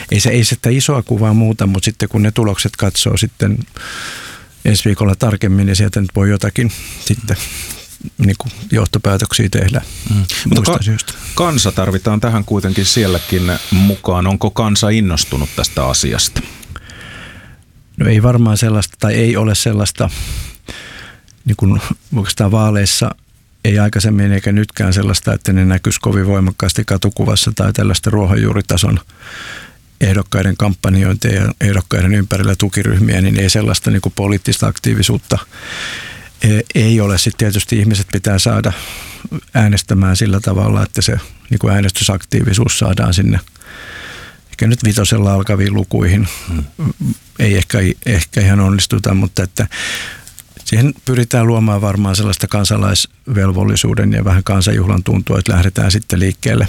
ei se sitä isoa kuvaa muuta, mutta sitten kun ne tulokset katsoo sitten ensi viikolla tarkemmin, niin sieltä nyt voi jotakin sitten niin kuin johtopäätöksiä tehdä. Mutta kansa tarvitaan tähän kuitenkin sielläkin mukaan. Onko kansa innostunut tästä asiasta? No ei varmaan sellaista, tai ei ole sellaista, niin kuin oikeastaan vaaleissa ei aikaisemmin eikä nytkään sellaista, että ne näkyisi kovin voimakkaasti katukuvassa tai tällaista ruohonjuuritason ehdokkaiden kampanjointia ja ehdokkaiden ympärillä tukiryhmiä, niin ei sellaista niin kuin poliittista aktiivisuutta ei ole. Sitten tietysti ihmiset pitää saada äänestämään sillä tavalla, että se niin kuin äänestysaktiivisuus saadaan sinne ehkä nyt 5 alkaviin lukuihin. Ei ehkä ihan onnistuta, mutta että siihen pyritään luomaan varmaan sellaista kansalaisvelvollisuuden ja vähän kansanjuhlan tuntua, että lähdetään sitten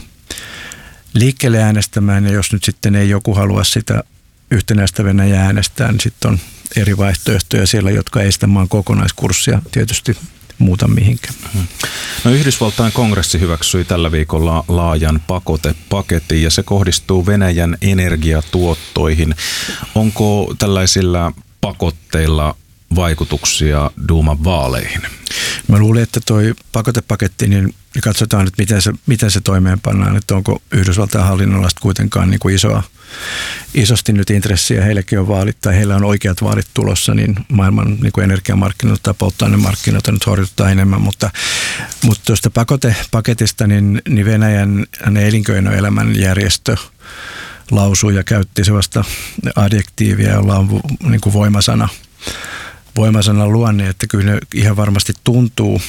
liikkeelle äänestämään, ja jos nyt sitten ei joku halua sitä yhtenäistä Venäjää äänestää, niin sitten on eri vaihtoehtoja siellä, jotka ei sitä maan kokonaiskurssia tietysti muuta mihinkään. No Yhdysvaltain kongressi hyväksyi tällä viikolla laajan pakotepaketin, ja se kohdistuu Venäjän energiatuottoihin. Onko tällaisilla pakotteilla vaikutuksia Duuman vaaleihin? Mä luulen, että toi pakotepaketti, niin katsotaan nyt miten se toimeenpannaan, että onko Yhdysvaltain hallinnolla kuitenkaan niin kuin isosti nyt intressiä, heilläkin on vaalit tai heillä on oikeat vaalit tulossa, niin maailman niin kuin energiamarkkinoita tai polttoainemarkkinoita nyt horjuttaa enemmän, mutta tuosta pakotepaketista niin Venäjän elinkeinoelämän järjestö lausui ja käytti sellaista adjektiivia, jolla on niin kuin voimasana luonne, että kyllä ne ihan varmasti tuntuu,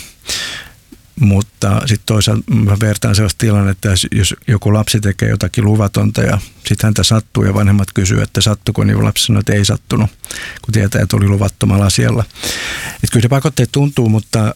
mutta sitten toisaalta mä vertaan sellaista tilannetta, että jos joku lapsi tekee jotakin luvatonta ja sitten häntä sattuu ja vanhemmat kysyy, että sattuko, niin lapsi sanoo, että ei sattunut, kun tietää, että oli luvattomalla asialla. Että kyllä se pakotteet tuntuu, mutta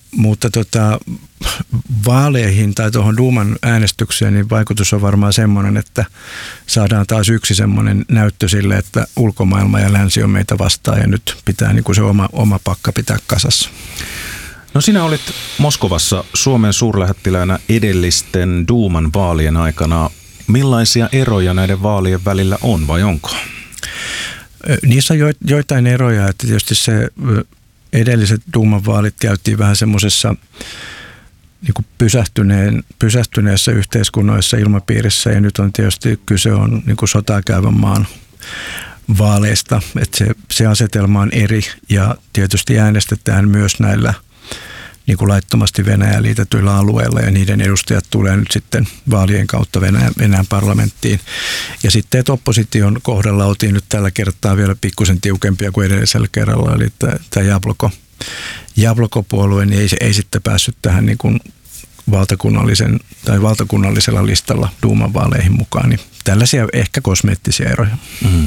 vaaleihin tai tuohon Duuman äänestykseen niin vaikutus on varmaan semmoinen, että saadaan taas yksi semmoinen näyttö sille, että ulkomaailma ja länsi on meitä vastaan ja nyt pitää niin kuin se oma pakka pitää kasassa. No sinä olit Moskovassa Suomen suurlähettiläänä edellisten Duuman vaalien aikana. Millaisia eroja näiden vaalien välillä on vai onko? Niissä on joitain eroja, että tietysti se edelliset Duuman vaalit käytiin vähän semmoisessa niin kuin pysähtyneessä yhteiskunnallisessa ilmapiirissä, ja nyt on tietysti kyse on niin kuin sotaa käyvän maan vaaleista, että se asetelma on eri, ja tietysti äänestetään myös näillä niin kuin laittomasti Venäjään liitetyillä alueilla, ja niiden edustajat tulee nyt sitten vaalien kautta Venäjän parlamenttiin. Ja sitten, että opposition kohdalla oltiin nyt tällä kertaa vielä pikkusen tiukempia kuin edellisellä kerralla, eli tämä Jabloko-puolue niin ei sitten päässyt tähän niin kuin valtakunnallisella listalla Duuman vaaleihin mukaan, niin tällaisia ehkä kosmeettisia eroja.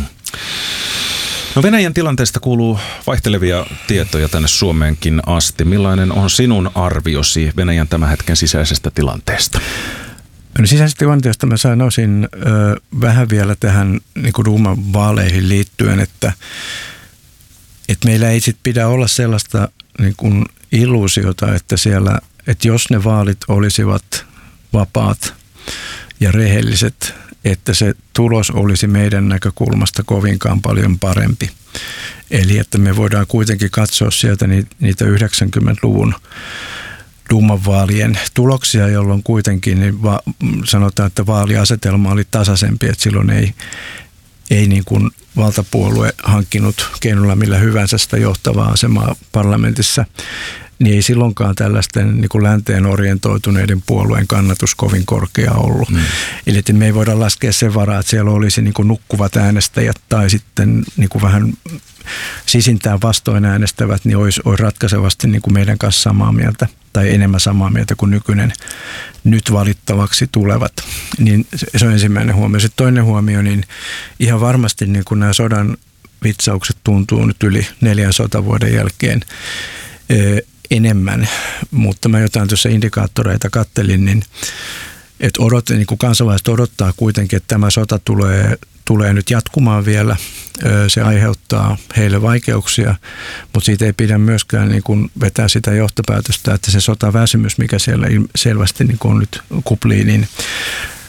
No Venäjän tilanteesta kuuluu vaihtelevia tietoja tänne Suomeenkin asti. Millainen on sinun arviosi Venäjän tämän hetken sisäisestä tilanteesta? No sisäisestä tilanteesta mä sanoisin vähän vielä tähän niin kuin Duuman vaaleihin liittyen, että meillä ei sit pidä olla sellaista niin kuin illuusiota, että jos ne vaalit olisivat vapaat ja rehelliset, että se tulos olisi meidän näkökulmasta kovinkaan paljon parempi. Eli että me voidaan kuitenkin katsoa sieltä niitä 90-luvun Duuman vaalien tuloksia, jolloin kuitenkin niin sanotaan, että vaaliasetelma oli tasaisempi, että silloin ei niin kuin valtapuolue hankkinut keinolla millä hyvänsä sitä johtavaa asemaa parlamentissa, niin ei silloinkaan tällaisten niin kuin länteen orientoituneiden puolueen kannatus kovin korkea ollut. Eli että me ei voida laskea sen varaa, että siellä olisi niin kuin nukkuvat äänestäjät tai sitten niin kuin vähän sisintään vastoin äänestävät, niin olisi ratkaisevasti niin kuin meidän kanssa samaa mieltä tai enemmän samaa mieltä kuin nykyinen nyt valittavaksi tulevat. Niin se on ensimmäinen huomio. Sitten toinen huomio, niin ihan varmasti niin kuin nämä sodan vitsaukset tuntuu nyt yli 4 sotavuoden jälkeen enemmän, mutta mä jotain tuossa indikaattoreita kattelin, niin että niin kansalaiset odottaa kuitenkin, että tämä sota tulee nyt jatkumaan vielä. Se aiheuttaa heille vaikeuksia, mutta siitä ei pidä myöskään niin kuin vetää sitä johtopäätöstä, että se sotaväsymys, mikä siellä selvästi niin kuin nyt kuplii, niin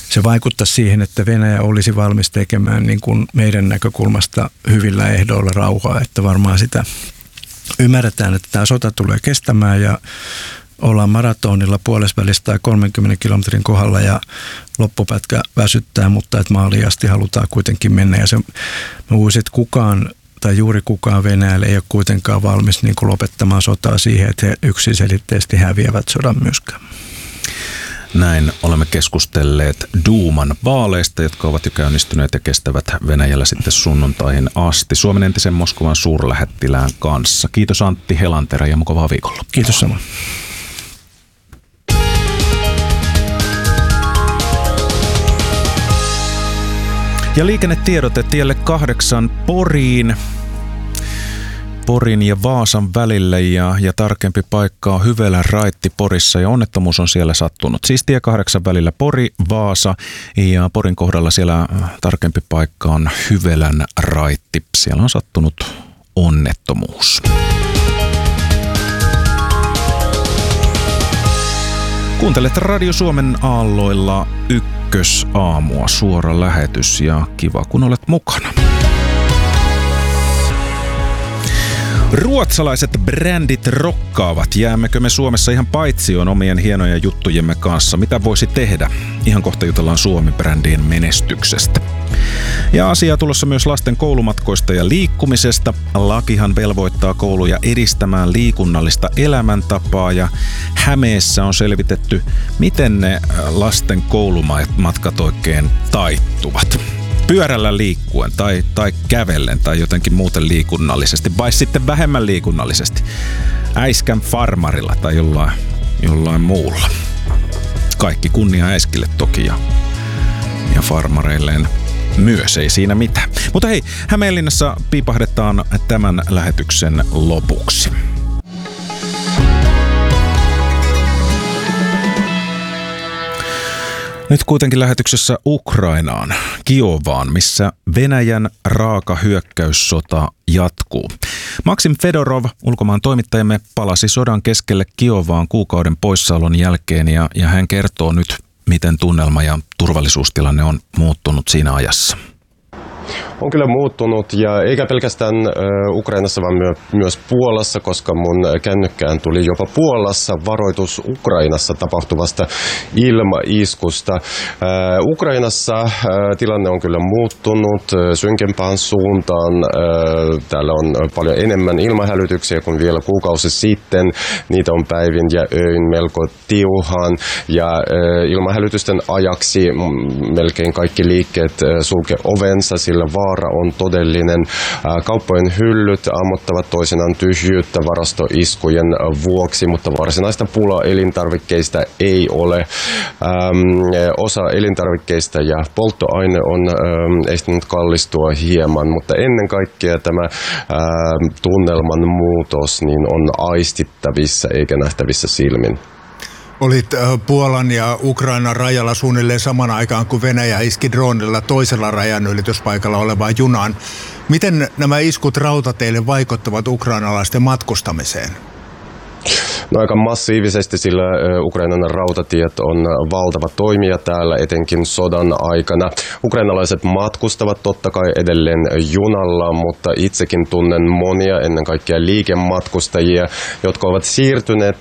se vaikuttaisi siihen, että Venäjä olisi valmis tekemään niin kuin meidän näkökulmasta hyvillä ehdoilla rauhaa, että varmaan sitä ymmärretään, että tämä sota tulee kestämään ja ollaan maratonilla puolesvälissä tai 30 kilometrin kohdalla ja loppupätkä väsyttää, mutta että maaliin asti halutaan kuitenkin mennä. Ja mä uisin, että kukaan tai juuri kukaan Venäjällä ei ole kuitenkaan valmis niin kuin lopettamaan sotaa siihen, että he yksiselitteisesti häviävät sodan myöskään. Näin olemme keskustelleet Duuman vaaleista, jotka ovat jo käynnistyneet ja kestävät Venäjällä sitten sunnuntaihin asti. Suomen entisen Moskovan suurlähettilään kanssa. Kiitos Antti Helanterä ja mukavaa viikolla. Kiitos samoin. Ja liikennetiedote tielle 8 Porin ja Vaasan välille ja tarkempi paikka on Hyvälän raitti Porissa ja onnettomuus on siellä sattunut. Siis tie 8 välillä Pori, Vaasa ja Porin kohdalla siellä tarkempi paikka on Hyvälän raitti. Siellä on sattunut onnettomuus. Kuuntelet Radio Suomen aalloilla Ykkösaamua, suora lähetys ja kiva kun olet mukana. Ruotsalaiset brändit rokkaavat. Jäämmekö me Suomessa ihan paitsioon omien hienojen juttujemme kanssa? Mitä voisi tehdä? Ihan kohta jutellaan Suomi-brändien menestyksestä. Ja asiaa tulossa myös lasten koulumatkoista ja liikkumisesta. Lakihan velvoittaa kouluja edistämään liikunnallista elämäntapaa ja Hämeessä on selvitetty, miten ne lasten koulumatkat oikein taittuvat. Pyörällä liikkuen tai kävellen tai jotenkin muuten liikunnallisesti vai sitten vähemmän liikunnallisesti. Äiskän farmarilla tai jollain muulla. Kaikki kunnia Äiskille toki ja farmareilleen myös, ei siinä mitään. Mutta hei, Hämeenlinnassa piipahdetaan tämän lähetyksen lopuksi. Nyt kuitenkin lähetyksessä Ukrainaan, Kiovaan, missä Venäjän raaka hyökkäyssota jatkuu. Maksim Fedorov, ulkomaan toimittajamme, palasi sodan keskelle Kiovaan kuukauden poissaolon jälkeen ja hän kertoo nyt, miten tunnelma ja turvallisuustilanne on muuttunut siinä ajassa. On kyllä muuttunut ja eikä pelkästään Ukrainassa, vaan myös Puolassa, koska mun kännykkään tuli jopa Puolassa varoitus Ukrainassa tapahtuvasta ilmaiskusta. Ukrainassa tilanne on kyllä muuttunut synkempään suuntaan. Täällä on paljon enemmän ilmahälytyksiä kuin vielä kuukausi sitten. Niitä on päivin ja öin melko tiuhaan ja ilmahälytysten ajaksi melkein kaikki liikkeet sulke ovensa, sillä vaara on todellinen. Kauppojen hyllyt ammottavat toisinaan tyhjyyttä varastoiskujen vuoksi, mutta varsinaista pulaa elintarvikkeista ei ole. Osa elintarvikkeista ja polttoaine on ehtinyt kallistua hieman, mutta ennen kaikkea tämä tunnelman muutos niin on aistittavissa eikä nähtävissä silmin. Olit Puolan ja Ukrainan rajalla suunnilleen saman aikaan, kun Venäjä iski droonilla toisella rajanylityspaikalla olevaan junaan. Miten nämä iskut rautateille vaikuttavat ukrainalaisten matkustamiseen? No aika massiivisesti, sillä Ukrainan rautatiet on valtava toimija täällä, etenkin sodan aikana. Ukrainalaiset matkustavat totta kai edelleen junalla, mutta itsekin tunnen monia, ennen kaikkea liikematkustajia, jotka ovat siirtyneet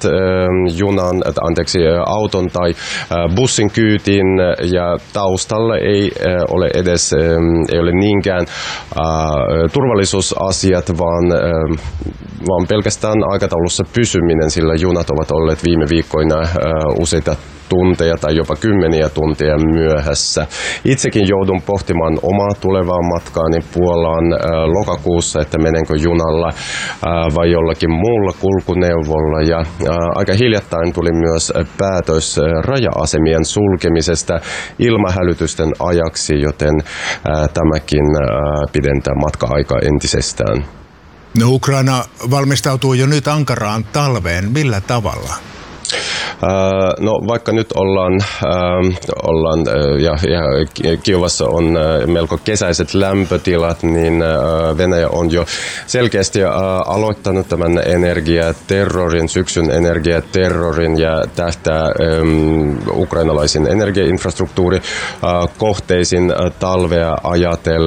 auton tai bussin kyytiin, ja taustalla ei ole niinkään turvallisuusasiat, vaan pelkästään aikataulussa pysyminen, sillä junat ovat olleet viime viikkoina useita tunteja tai jopa 10 tunteja myöhässä. Itsekin joudun pohtimaan omaa tulevaa matkaani Puolaan lokakuussa, että menenkö junalla vai jollakin muulla kulkuneuvolla. Ja aika hiljattain tuli myös päätös raja-asemien sulkemisesta ilmahälytysten ajaksi, joten tämäkin pidentää matka-aikaa entisestään. No, Ukraina valmistautuu jo nyt ankaraan talveen. Millä tavalla? No vaikka nyt ollaan ja Kiovassa on melko kesäiset lämpötilat, niin Venäjä on jo selkeästi aloittanut tämän syksyn energiaterrorin ja tähtää ukrainalaisiin energiainfrastruktuurikohteisiin talvea ajatellen.